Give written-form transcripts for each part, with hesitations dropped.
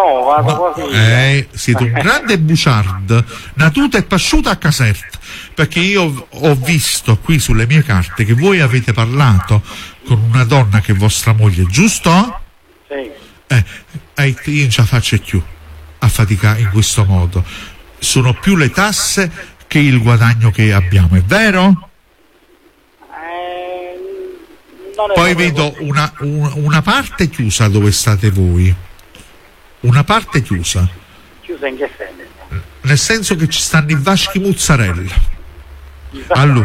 no, vado così. Siete un grande buciard, natuto e pasciuto a Caserta, perché io ho visto qui sulle mie carte che voi avete parlato con una donna che è vostra moglie, giusto? Sì. Io non ce la faccio più a faticare in questo modo. Sono più le tasse che il guadagno che abbiamo, è vero? Poi vedo una parte chiusa dove state voi. Una parte chiusa. Chiusa in che senso? Nel senso che ci stanno i vaschi mozzarella. Allora.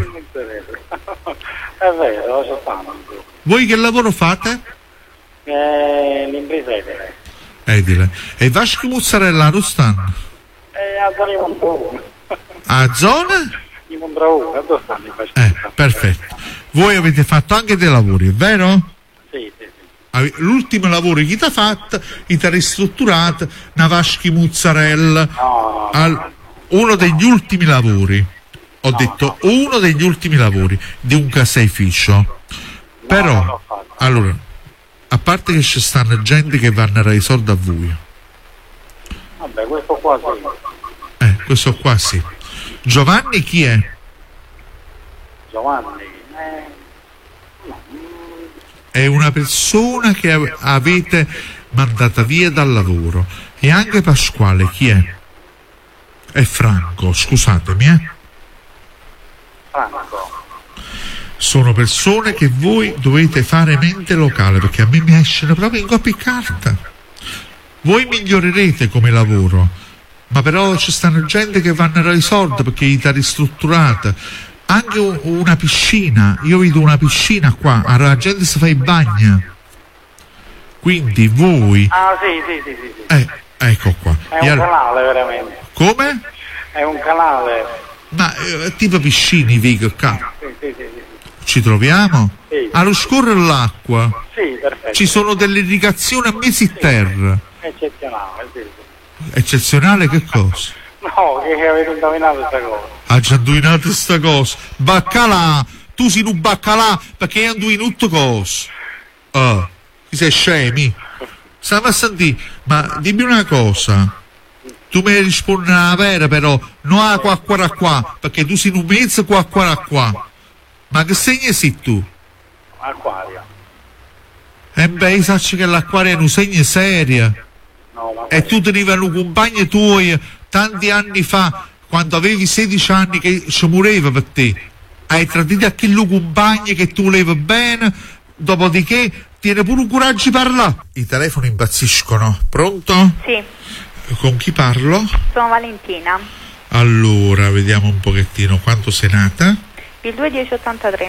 È vero, lo fanno. Voi che lavoro fate? L'impresa Edile. E i vaschi mozzarella non stanno? A zona di Mondraone. A zona? Di Mondraone, dove stanno i vaschi mozzarella? Perfetto. Voi avete fatto anche dei lavori, è vero? Sì. L'ultimo lavoro che ti ha fatto, ti ha ristrutturato una vaschi mozzarella. No. Uno degli ultimi lavori. Ho detto uno degli ultimi lavori di un caseificio. Però, allora, a parte che ci stanno gente che vanno a dare i soldi a voi. Vabbè, questo qua sì. Questo qua sì. Giovanni chi è? Giovanni. È una persona che avete mandata via dal lavoro. E anche Pasquale chi è? È Franco, scusatemi, Franco. Sono persone che voi dovete fare mente locale, perché a me mi escono proprio in copia e carta. Voi migliorerete come lavoro, ma però ci stanno gente che vanno a dare i soldi perché gli dà ristrutturata. Anche una piscina, io vedo una piscina qua, la gente si fa i bagni. Quindi voi... Sì. Ecco qua. È un canale veramente. Come? È un canale. Ma tipo piscini, Vigo, qua. Sì. Ci troviamo? Sì. Allo scorrere l'acqua. Sì, perfetto. Ci sono delle irrigazioni a mesi terra. Eccezionale, sì. Eccezionale che cosa? No, che avete indovinato questa cosa. Ha già indovinato questa cosa. Baccalà, tu sei un baccalà perché hai indovinato cosa. Ti sei scemi? Stiamo a sentire, ma dimmi una cosa. Tu mi rispondi la vera però, non a qua, perché tu sei un mezzo qua. Ma che segno sei tu? Acquario. Beh, sai che l'acquario è un segno serio. No, ma E tu tenevano compagni tuoi tanti anni fa, quando avevi 16 anni, che ci moreva per te. Hai tradito a quello compagno che tu volevi bene, dopodiché tieni pure un coraggio di parlare. I telefoni impazziscono. Pronto? Sì. Con chi parlo? Sono Valentina. Allora, vediamo un pochettino quanto sei nata. Il 2/10/83.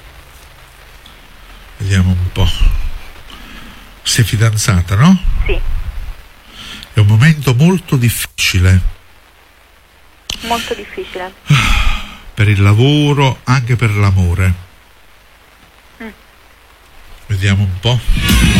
Vediamo un po'. Sei fidanzata, no? Sì. È un momento molto difficile. Molto difficile. Per il lavoro, anche per l'amore. Vediamo un po'.